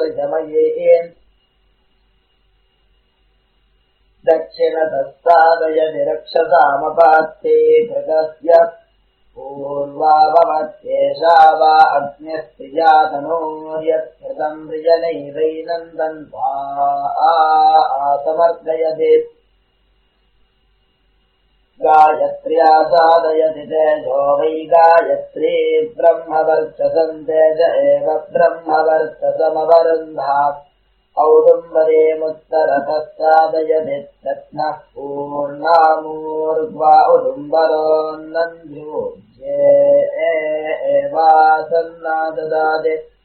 शमयेन् दक्षिणतस्तादयति रक्षसामपात्ते भृगस्य पूर्वावमत्येषा वा अग्न्यस्त्रियातनोर्यत्कृतम् प्रियनैवैनन्दन् वा समर्दयते गायत्र्या सादयति तेजो वै गायत्री ब्रह्मवर्चसम् तेज एव ब्रह्मवर्चसमवरुन्धात् औदुम्बरेमुत्तरतः सादयति रत्नः पूर्णामूर्ध्वा उदुम्बरोन्नन्ध्योज्ये एवासन्ना ददाति